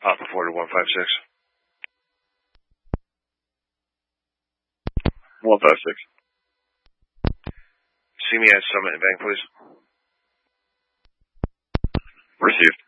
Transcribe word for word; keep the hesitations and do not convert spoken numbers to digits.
Papa four to one five six. one five six. See me at Summit and Bank, please. Received.